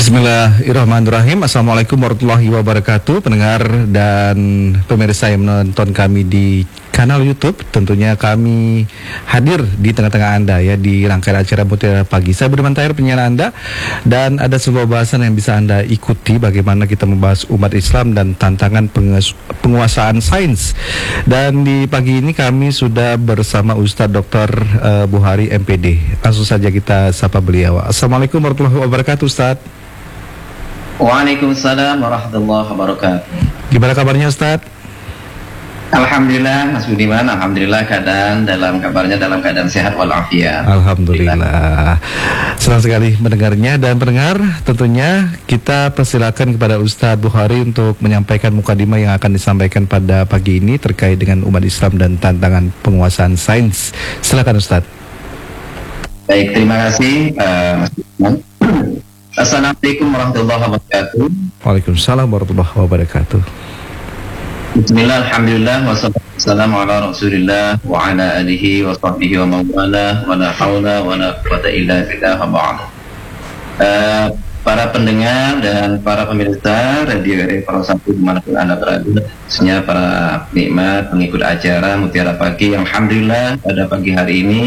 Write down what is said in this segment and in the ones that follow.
Bismillahirrahmanirrahim. Assalamualaikum warahmatullahi wabarakatuh. Pendengar dan pemirsa yang menonton kami di kanal YouTube, tentunya kami hadir di tengah-tengah Anda ya di rangkaian acara Mutiara Pagi. Saya Budiman Tahir, penyiar Anda, dan ada sebuah bahasan yang bisa Anda ikuti, bagaimana kita membahas umat Islam dan tantangan penguasaan sains. Dan di pagi ini kami sudah bersama Ustadz Dr. Buhari MPD. Langsung saja kita sapa beliau. Assalamualaikum warahmatullahi wabarakatuh, Ustadz. Waalaikumsalam warahmatullahi wabarakatuh. Gimana kabarnya, Ustadz? Alhamdulillah Mas Budiman, alhamdulillah kabarnya dalam keadaan sehat walafiat. Alhamdulillah. Senang sekali mendengarnya. Dan pendengar, tentunya kita persilakan kepada Ustadz Buhari untuk menyampaikan mukadimah yang akan disampaikan pada pagi ini terkait dengan umat Islam dan tantangan penguasaan sains. Silakan, Ustadz. Baik, terima kasih Mas Budiman. Assalamualaikum warahmatullahi wabarakatuh. Waalaikumsalam warahmatullahi wabarakatuh. Bismillah, alhamdulillah, wassalamu ala rasulillah wa ala alihi wa sahbihi wa mawala wa la hawla wa la quwata illa billah wa ba'd. Para pendengar dan para pemirsa Radio R1 dimanapun Anda berada, khususnya para penikmat pengikut acara Mutiara Pagi, alhamdulillah pada pagi hari ini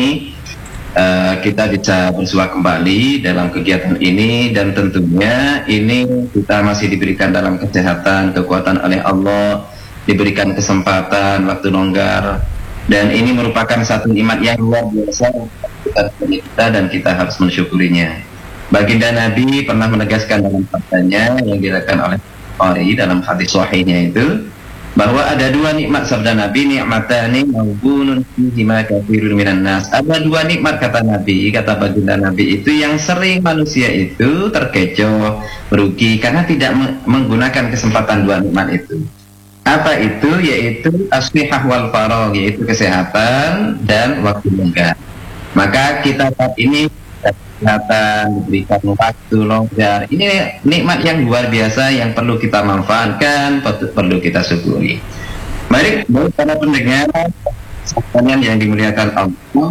kita bisa bersua kembali dalam kegiatan ini, dan tentunya ini kita masih diberikan dalam kesehatan, kekuatan oleh Allah, diberikan kesempatan, waktu longgar, dan ini merupakan satu nikmat yang luar biasa kita dan kita harus mensyukurinya. Baginda Nabi pernah menegaskan dalam sabdanya yang diriwayatkan oleh Bukhari dalam hadis sahihnya itu, bahwa ada dua nikmat, sabda Nabi, nikmatani maghbunun fihima katsirun minan nas. Ada dua nikmat, kata Nabi, kata baginda Nabi itu, yang sering manusia itu terkecoh, merugi karena tidak menggunakan kesempatan dua nikmat itu. Apa itu? Yaitu as-sihah wal faragh, yaitu kesehatan dan waktu longgar. Maka kita saat ini kesehatan, diberikan waktu longgar. Ini nikmat yang luar biasa yang perlu kita manfaatkan, perlu kita syukuri. Mari para pendengar sekalian yang dimuliakan Allah,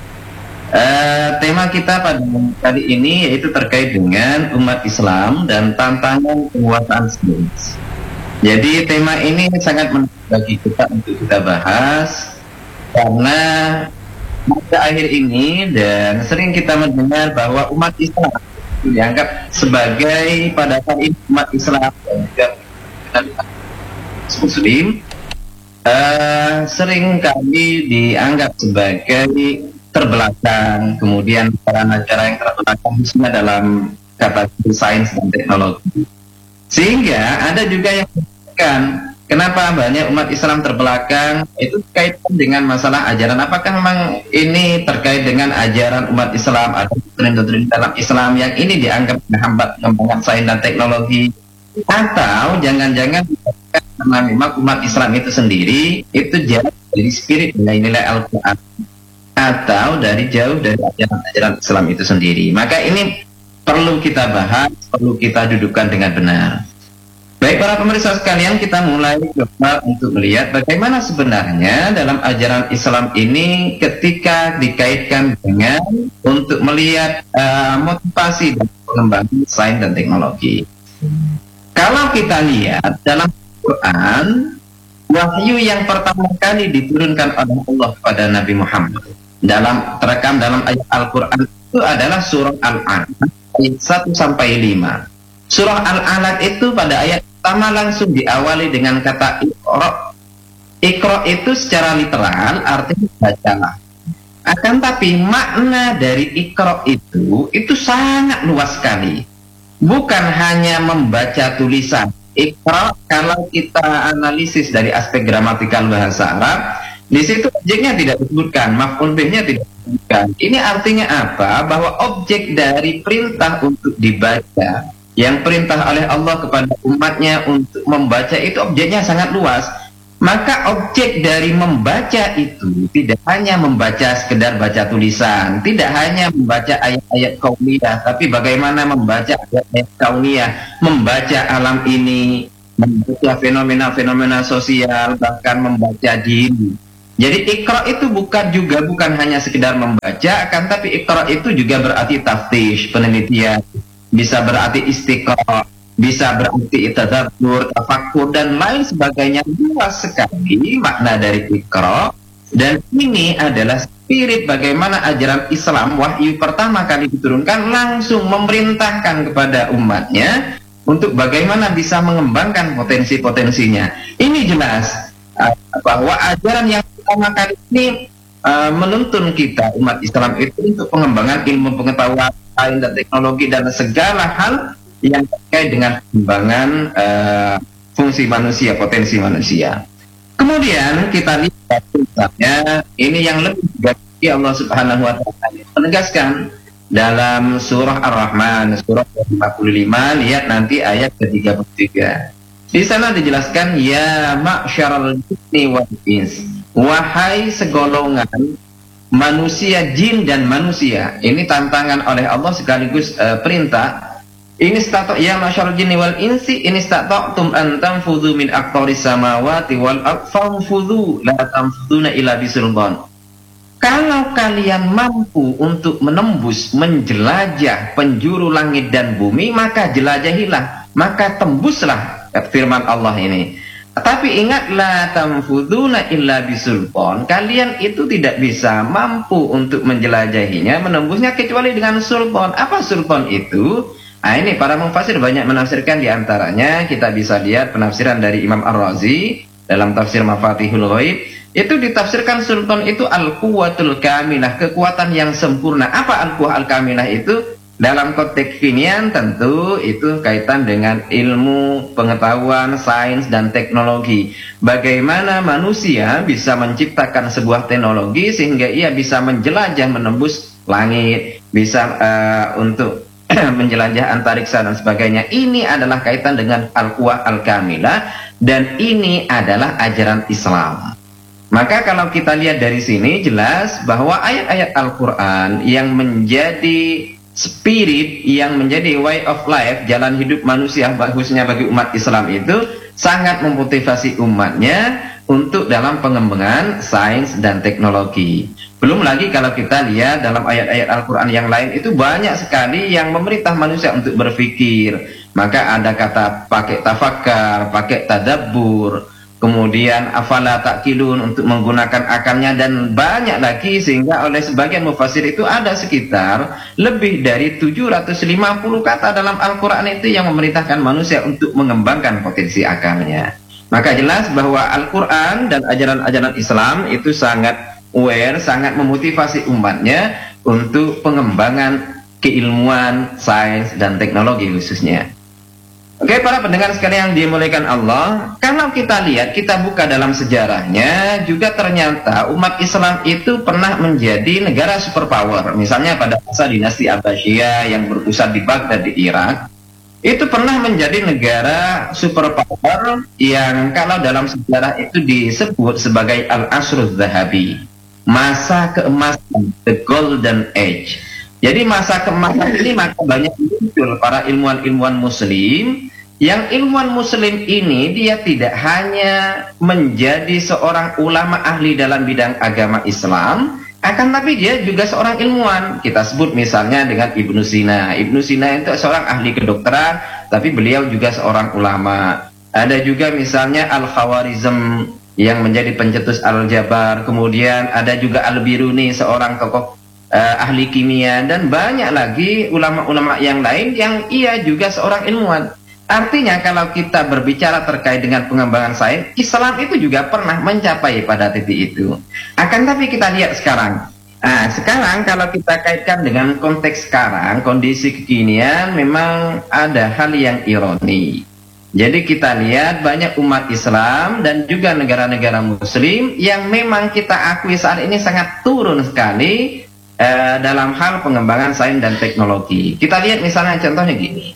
tema kita pada kali ini yaitu terkait dengan umat Islam dan tantangan penguasaan sains. Jadi tema ini sangat menarik bagi kita untuk kita bahas, karena pada akhir ini dan sering kita mendengar bahwa umat Islam dianggap sebagai, pada saat ini umat Islam dan juga Muslim sering kali dianggap sebagai terbelakang, kemudian cara-cara yang terbelakang khususnya dalam kategori sains dan teknologi. Sehingga ada juga yang mengatakan, kenapa banyak umat Islam terbelakang? Itu kaitan dengan masalah ajaran. Apakah memang ini terkait dengan ajaran umat Islam atau doktrin-doktrin dalam Islam yang ini dianggap menghambat pengembangan sains dan teknologi? Atau jangan-jangan karena memang umat Islam itu sendiri itu jauh dari spirit nilai-nilai Al-Quran, atau jauh dari ajaran-ajaran Islam itu sendiri? Maka ini perlu kita bahas, perlu kita dudukkan dengan benar. Baik para pemirsa sekalian, kita mulai coba untuk melihat bagaimana sebenarnya dalam ajaran Islam ini ketika dikaitkan dengan untuk melihat motivasi dan pengembangan sains dan teknologi. Kalau kita lihat dalam Quran, wahyu yang pertama kali diturunkan oleh Allah kepada Nabi Muhammad terekam dalam ayat Al-Quran itu adalah surah Al-Alaq ayat 1-5. Surah Al-Alaq itu pada ayat pertama langsung diawali dengan kata Iqra. Iqra itu secara literal artinya bacalah. Akan tapi makna dari Iqra itu sangat luas sekali. Bukan hanya membaca tulisan. Iqra, kalau kita analisis dari aspek gramatikal bahasa Arab, di situ objeknya tidak disebutkan, maf'ul bihnya tidak disebutkan. Ini artinya apa? Bahwa objek dari perintah untuk dibaca, yang perintah oleh Allah kepada umatnya untuk membaca, itu objeknya sangat luas. Maka objek dari membaca itu tidak hanya membaca sekedar baca tulisan, tidak hanya membaca ayat-ayat kauniyah, tapi bagaimana membaca ayat-ayat kauniyah, membaca alam ini, membaca fenomena-fenomena sosial, bahkan membaca diri. Jadi Iqra itu bukan hanya sekedar membaca, akan tapi Iqra itu juga berarti taftish, penelitian. bisa berarti istiqomah, bisa berarti tadabbur, tafakkur, dan lain sebagainya. Luas sekali makna dari Iqra. Dan ini adalah spirit bagaimana ajaran Islam wahyu pertama kali diturunkan langsung memerintahkan kepada umatnya untuk bagaimana bisa mengembangkan potensi-potensinya. Ini jelas bahwa ajaran yang pertama kali ini menuntun kita umat Islam itu untuk pengembangan ilmu pengetahuan, sains dan teknologi dan segala hal yang terkait dengan pengembangan fungsi manusia, potensi manusia. Kemudian kita lihat misalnya ini yang lebih bagi Allah Subhanahu wa taala menegaskan dalam surah Ar-Rahman surah 45, lihat nanti ayat ke-33. Di sana dijelaskan ya ma'syaral jinni wal ins, wahai segolongan manusia, jin dan manusia. Ini tantangan oleh Allah sekaligus perintah. Ini stato ya masyarul jinni wal insi ini stata'tum an tanfudhu min aqtaris samawati wal ard fanfudhu la tanfuduna illa bisultan. Kalau kalian mampu untuk menembus, menjelajah penjuru langit dan bumi, maka jelajahilah, maka tembuslah, firman Allah ini. Tapi ingatlah tanfuduna illa bisultan, kalian itu tidak bisa mampu untuk menjelajahinya, menembusnya kecuali dengan sultan. Apa sultan itu? Nah, ini para mufasir banyak menafsirkan, diantaranya kita bisa lihat penafsiran dari Imam Ar-Razi dalam tafsir Mafatihul Ghaib. Itu ditafsirkan sultan itu al-quwatul kamilah, kekuatan yang sempurna. Apa al-quwah al-kamilah itu? Dalam konteks kekinian tentu itu kaitan dengan ilmu, pengetahuan, sains dan teknologi. Bagaimana manusia bisa menciptakan sebuah teknologi sehingga ia bisa menjelajah, menembus langit, bisa untuk menjelajah antariksa dan sebagainya. Ini adalah kaitan dengan al-quwah al-kamilah dan ini adalah ajaran Islam. Maka kalau kita lihat dari sini jelas bahwa ayat-ayat Al-Quran yang menjadi spirit, yang menjadi way of life, jalan hidup manusia khususnya bagi umat Islam itu sangat memotivasi umatnya untuk dalam pengembangan sains dan teknologi. Belum lagi kalau kita lihat dalam ayat-ayat Al-Quran yang lain itu banyak sekali yang memerintah manusia untuk berpikir. Maka ada kata pakai tafakkar, pakai tadabbur, kemudian afala ta'qilun untuk menggunakan akalnya dan banyak lagi, sehingga oleh sebagian mufassir itu ada sekitar lebih dari 750 kata dalam Al-Quran itu yang memerintahkan manusia untuk mengembangkan potensi akalnya. Maka jelas bahwa Al-Quran dan ajaran-ajaran Islam itu sangat aware, sangat memotivasi umatnya untuk pengembangan keilmuan, sains, dan teknologi khususnya. Oke, para pendengar sekalian yang dimuliakan Allah, kalau kita lihat, kita buka dalam sejarahnya, juga ternyata umat Islam itu pernah menjadi negara superpower. Misalnya pada masa dinasti Abbasiyah yang berpusat di Baghdad di Irak, itu pernah menjadi negara superpower yang kalau dalam sejarah itu disebut sebagai Al-Asrul Zahabi, masa keemasan, the golden age. Jadi masa keemasan ini maka banyak muncul para ilmuwan-ilmuwan muslim, yang ilmuwan muslim ini dia tidak hanya menjadi seorang ulama ahli dalam bidang agama Islam, akan tapi dia juga seorang ilmuwan. Kita sebut misalnya dengan Ibnu Sina. Ibnu Sina itu seorang ahli kedokteran, tapi beliau juga seorang ulama. Ada juga misalnya Al-Khawarizm yang menjadi pencetus Al-Jabar, kemudian ada juga Al-Biruni, seorang tokoh ahli kimia, dan banyak lagi ulama-ulama yang lain yang ia juga seorang ilmuwan. Artinya kalau kita berbicara terkait dengan pengembangan sains, Islam itu juga pernah mencapai pada titik itu. Akan tapi kita lihat sekarang. Nah, sekarang kalau kita kaitkan dengan konteks sekarang, kondisi kekinian, memang ada hal yang ironi. Jadi kita lihat banyak umat Islam dan juga negara-negara muslim yang memang kita akui saat ini sangat turun sekali dalam hal pengembangan sains dan teknologi. Kita lihat misalnya contohnya gini,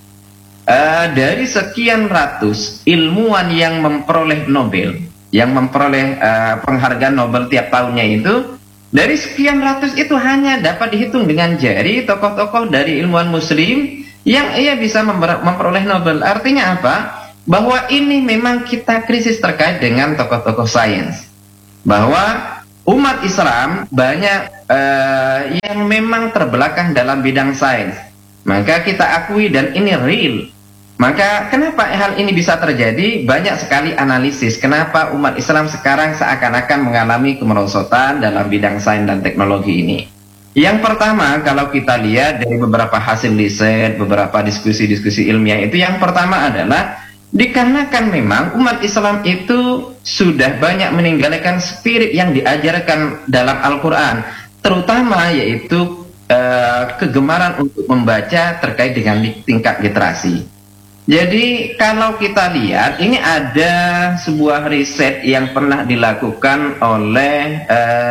dari sekian ratus ilmuwan yang memperoleh Nobel, yang memperoleh penghargaan Nobel tiap tahunnya itu, dari sekian ratus itu hanya dapat dihitung dengan jari tokoh-tokoh dari ilmuwan muslim yang ia bisa memperoleh Nobel. Artinya apa? Bahwa ini memang kita krisis terkait dengan tokoh-tokoh sains, bahwa umat Islam banyak yang memang terbelakang dalam bidang sains. maka kita akui dan ini real. Maka kenapa hal ini bisa terjadi? Banyak sekali analisis kenapa umat Islam sekarang seakan-akan mengalami kemerosotan dalam bidang sains dan teknologi ini. Yang pertama, kalau kita lihat dari beberapa hasil riset, beberapa diskusi-diskusi ilmiah itu, yang pertama adalah dikarenakan memang umat Islam itu sudah banyak meninggalkan spirit yang diajarkan dalam Al-Quran, terutama yaitu kegemaran untuk membaca terkait dengan tingkat literasi. Jadi kalau kita lihat, ini ada sebuah riset yang pernah dilakukan oleh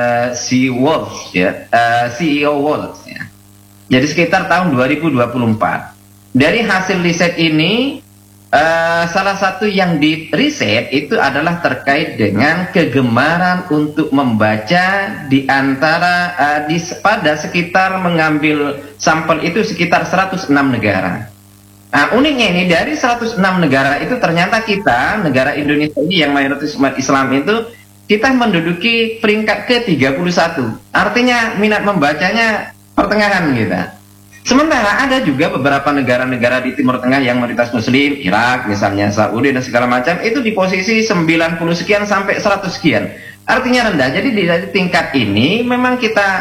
CEO Walls, ya. Jadi sekitar tahun 2024. Dari hasil riset ini, salah satu yang di riset itu adalah terkait dengan kegemaran untuk membaca di antara pada sekitar mengambil sampel itu sekitar 106 negara. Nah, uniknya ini dari 106 negara itu ternyata kita, negara Indonesia ini yang mayoritas umat Islam itu, kita menduduki peringkat ke-31. Artinya minat membacanya pertengahan kita. Sementara ada juga beberapa negara-negara di Timur Tengah yang mayoritas Muslim, Irak misalnya, Saudi dan segala macam, itu di posisi 90 sekian sampai 100 sekian. Artinya rendah. Jadi di tingkat ini memang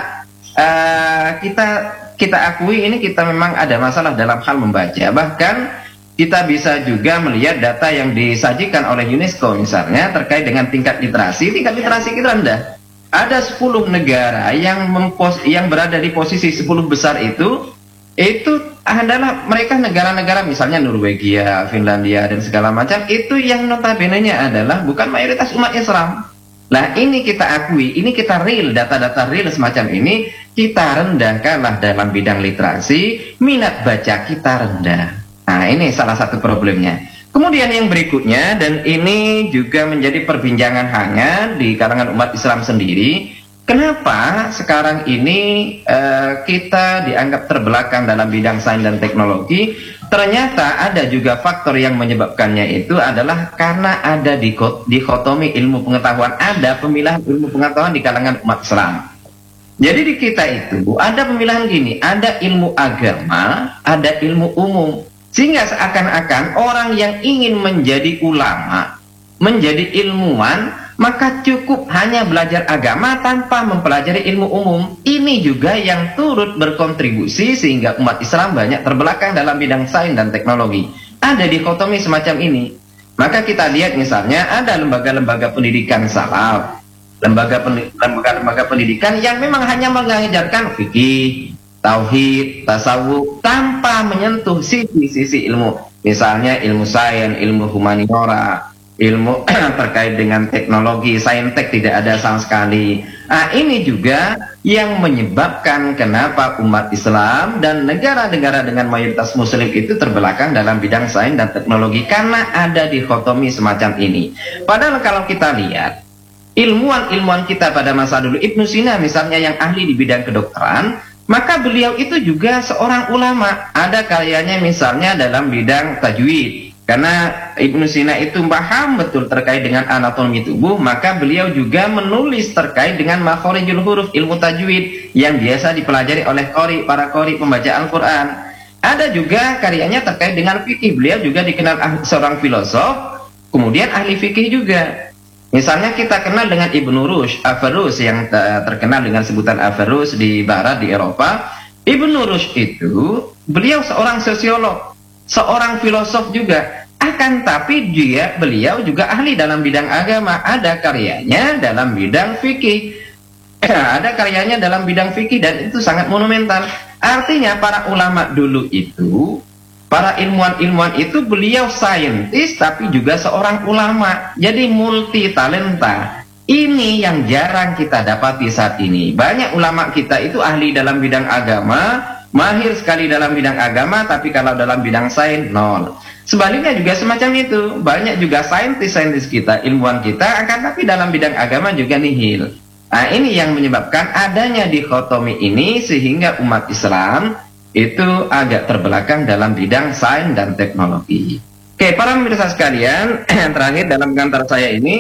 kita akui ini kita memang ada masalah dalam hal membaca. Bahkan kita bisa juga melihat data yang disajikan oleh UNESCO misalnya terkait dengan tingkat literasi kita rendah. Ada 10 negara yang berada di posisi 10 besar itu adalah mereka negara-negara misalnya Norwegia, Finlandia dan segala macam, itu yang notabene-nya adalah bukan mayoritas umat Islam. Nah, ini kita akui, ini kita real, data-data real semacam ini, kita rendah kalah dalam bidang literasi, minat baca kita rendah. Nah, ini salah satu problemnya. Kemudian yang berikutnya, dan ini juga menjadi perbincangan hangat di kalangan umat Islam sendiri, kenapa sekarang ini kita dianggap terbelakang dalam bidang sains dan teknologi? Ternyata ada juga faktor yang menyebabkannya itu adalah karena ada dikotomi ilmu pengetahuan, ada pemilahan ilmu pengetahuan di kalangan umat Islam. Jadi di kita itu ada pemilahan gini, ada ilmu agama, ada ilmu umum. Sehingga seakan-akan orang yang ingin menjadi ulama, menjadi ilmuwan, maka cukup hanya belajar agama tanpa mempelajari ilmu umum. Ini juga yang turut berkontribusi sehingga umat Islam banyak terbelakang dalam bidang sains dan teknologi. Ada dikotomi semacam ini. Maka kita lihat misalnya ada lembaga-lembaga pendidikan salaf, lembaga-lembaga pendidikan yang memang hanya mengajarkan fikih, tauhid, tasawuf tanpa menyentuh sisi-sisi ilmu. Misalnya ilmu sains, ilmu humaniora, ilmu terkait dengan teknologi, saintek tidak ada sama sekali. Nah, ini juga yang menyebabkan kenapa umat Islam dan negara-negara dengan mayoritas Muslim itu terbelakang dalam bidang sains dan teknologi, karena ada dikotomi semacam ini. Padahal kalau kita lihat ilmuwan-ilmuwan kita pada masa dulu, Ibnu Sina misalnya yang ahli di bidang kedokteran, maka beliau itu juga seorang ulama. Ada karyanya misalnya dalam bidang tajwid. Karena Ibnu Sina itu paham betul terkait dengan anatomi tubuh, maka beliau juga menulis terkait dengan makhorijul huruf, ilmu tajwid yang biasa dipelajari oleh para qori pembaca Al-Quran. Ada juga karyanya terkait dengan fikih. Beliau juga dikenal seorang filosof, kemudian ahli fikih juga. Misalnya kita kenal dengan Ibnu Rushd, Averroes, yang terkenal dengan sebutan Averroes di Barat, di Eropa. Ibnu Rushd itu, beliau seorang sosiolog, seorang filosof juga. Akan tapi beliau juga ahli dalam bidang agama. Ada karyanya dalam bidang fikih. Ada karyanya dalam bidang fikih dan itu sangat monumental. Artinya para ulama dulu itu, para ilmuwan-ilmuwan itu, beliau saintis tapi juga seorang ulama. Jadi multi talenta. Ini yang jarang kita dapati saat ini. Banyak ulama kita itu ahli dalam bidang agama, mahir sekali dalam bidang agama, tapi kalau dalam bidang sains, nol. Sebaliknya juga semacam itu. Banyak juga saintis-saintis kita, ilmuwan kita, akan tapi dalam bidang agama juga nihil. Nah, ini yang menyebabkan adanya dikotomi ini sehingga umat Islam itu agak terbelakang dalam bidang sains dan teknologi. Oke, para pemirsa sekalian, yang terakhir dalam kantor saya ini,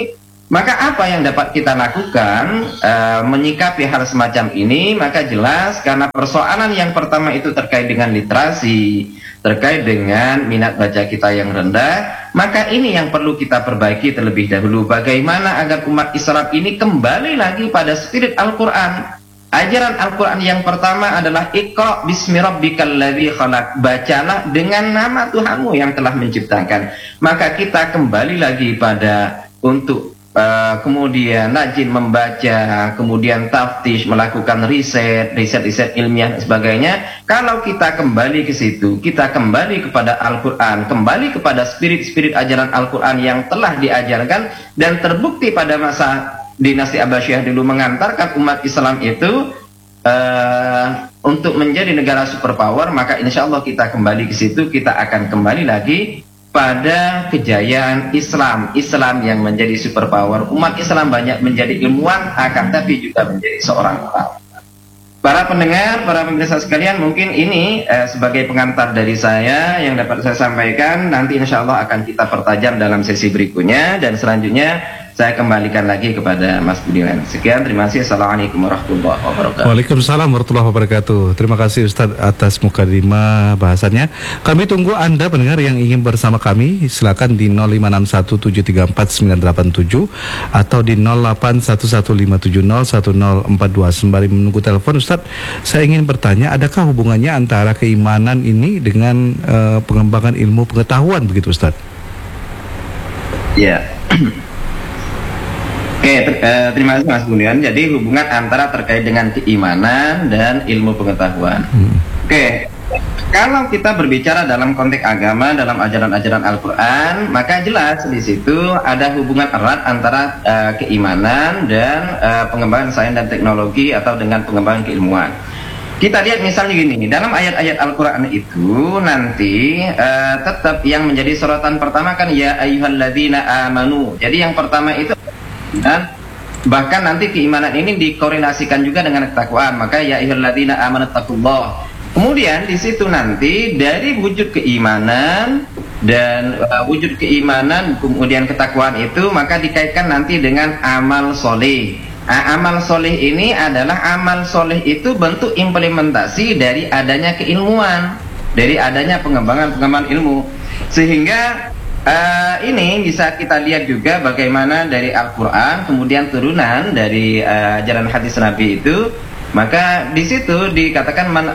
Maka apa yang dapat kita lakukan menyikapi hal semacam ini? Maka jelas karena persoalan yang pertama itu terkait dengan literasi, terkait dengan minat baca kita yang rendah, maka ini yang perlu kita perbaiki terlebih dahulu. Bagaimana agar umat Islam ini kembali lagi pada spirit Al-Quran. Ajaran Al-Quran yang pertama adalah Iqra bismi rabbikal ladzi khalaq. Bacalah dengan nama Tuhanmu yang telah menciptakan. Maka kita kembali lagi pada untuk kemudian rajin membaca, kemudian taftish, melakukan riset ilmiah dan sebagainya. Kalau kita kembali ke situ, kita kembali kepada Al-Quran, kembali kepada spirit ajaran Al-Quran yang telah diajarkan dan terbukti pada masa dinasti Abbasiyah dulu mengantarkan umat Islam itu untuk menjadi negara superpower, maka insya Allah kita kembali ke situ, kita akan kembali lagi pada kejayaan Islam yang menjadi superpower. Umat Islam banyak menjadi ilmuwan, akan tapi juga menjadi seorang ulama. Para pendengar, para pemirsa sekalian, mungkin ini sebagai pengantar dari saya yang dapat saya sampaikan. Nanti insya Allah akan kita pertajam dalam sesi berikutnya, dan selanjutnya saya kembalikan lagi kepada Mas Budiman. Sekian, terima kasih. Assalamualaikum warahmatullahi wabarakatuh. Waalaikumsalam warahmatullahi wabarakatuh. Terima kasih Ustadz atas mukadimah bahasannya. Kami tunggu Anda pendengar yang ingin bersama kami. Silakan di 0561734987 atau di 0811570104 sembari menunggu telepon. Ustadz, saya ingin bertanya, adakah hubungannya antara keimanan ini dengan pengembangan ilmu pengetahuan begitu Ustadz? Ya. Oke, terima kasih Mas Bunian. Jadi hubungan antara terkait dengan keimanan dan ilmu pengetahuan. Oke, kalau kita berbicara dalam konteks agama, dalam ajaran-ajaran Al-Quran, maka jelas di situ ada hubungan erat antara keimanan dan pengembangan sains dan teknologi atau dengan pengembangan keilmuan. Kita lihat misalnya gini, dalam ayat-ayat Al-Quran itu nanti tetap yang menjadi sorotan pertama kan ya ayyuhalladzina amanu. Jadi yang pertama itu, dan bahkan nanti keimanan ini dikorelasikan juga dengan ketakwaan. Maka ya ayyuhalladzina amanu taqullah. Kemudian di situ nanti dari wujud keimanan dan wujud keimanan kemudian ketakwaan itu maka dikaitkan nanti dengan amal soleh. Amal soleh ini adalah amal soleh itu bentuk implementasi dari adanya keilmuan, dari adanya pengembangan ilmu. Sehingga ini bisa kita lihat juga bagaimana dari Al-Quran kemudian turunan dari ajaran hadis Nabi itu. Maka di situ dikatakan man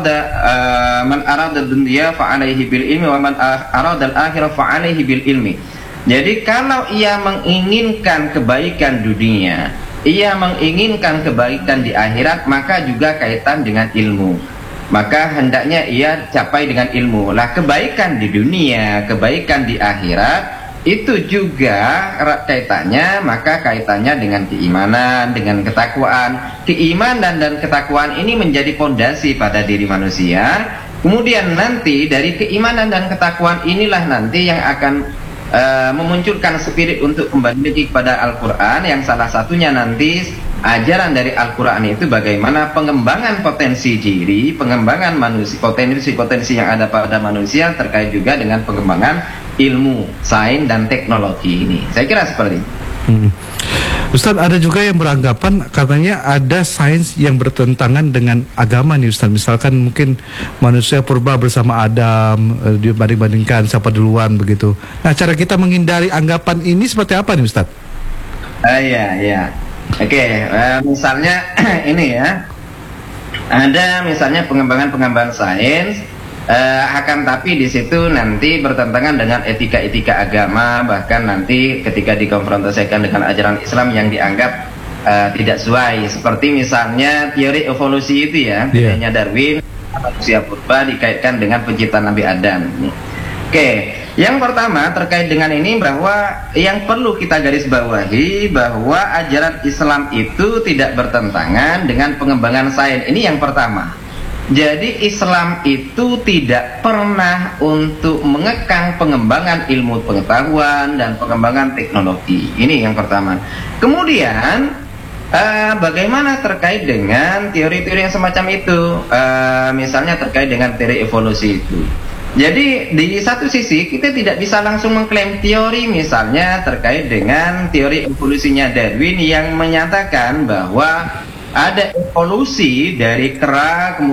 arada dunya fa alaihi bil ilmi wa man arada al-akhirah fa alaihi bil ilmi. Jadi kalau ia menginginkan kebaikan dunia, ia menginginkan kebaikan di akhirat, maka juga kaitan dengan ilmu. Maka hendaknya ia capai dengan ilmu. Lah kebaikan di dunia, kebaikan di akhirat itu juga erat kaitannya, maka kaitannya dengan keimanan, dengan ketakwaan. Keimanan dan ketakwaan ini menjadi fondasi pada diri manusia. Kemudian nanti dari keimanan dan ketakwaan inilah nanti yang akan memunculkan spirit untuk kembali lagi kepada Al-Quran, yang salah satunya nanti ajaran dari Al-Quran itu bagaimana pengembangan potensi diri, pengembangan manusia, potensi yang ada pada manusia terkait juga dengan pengembangan ilmu, sains dan teknologi ini. Saya kira seperti itu. Ustadz, ada juga yang beranggapan katanya ada sains yang bertentangan dengan agama nih Ustadz. Misalkan mungkin manusia purba bersama Adam dibanding-bandingkan siapa duluan begitu. Nah, cara kita menghindari anggapan ini seperti apa nih Ustadz? Iya. Oke, misalnya ini ya, ada misalnya pengembangan sains, akan tapi di situ nanti bertentangan dengan etika agama, bahkan nanti ketika dikonfrontasikan dengan ajaran Islam yang dianggap tidak sesuai. Seperti misalnya teori evolusi itu ya, teorinya Darwin, manusia purba dikaitkan dengan penciptaan Nabi Adam. Oke, yang pertama terkait dengan ini bahwa yang perlu kita garis bawahi bahwa ajaran Islam itu tidak bertentangan dengan pengembangan sains. Ini yang pertama. Jadi Islam itu tidak pernah untuk mengekang pengembangan ilmu pengetahuan dan pengembangan teknologi. Ini yang pertama. Kemudian bagaimana terkait dengan teori-teori yang semacam itu? Misalnya terkait dengan teori evolusi itu. Jadi di satu sisi kita tidak bisa langsung mengklaim teori misalnya terkait dengan teori evolusinya Darwin yang menyatakan bahwa ada evolusi dari kera kemudian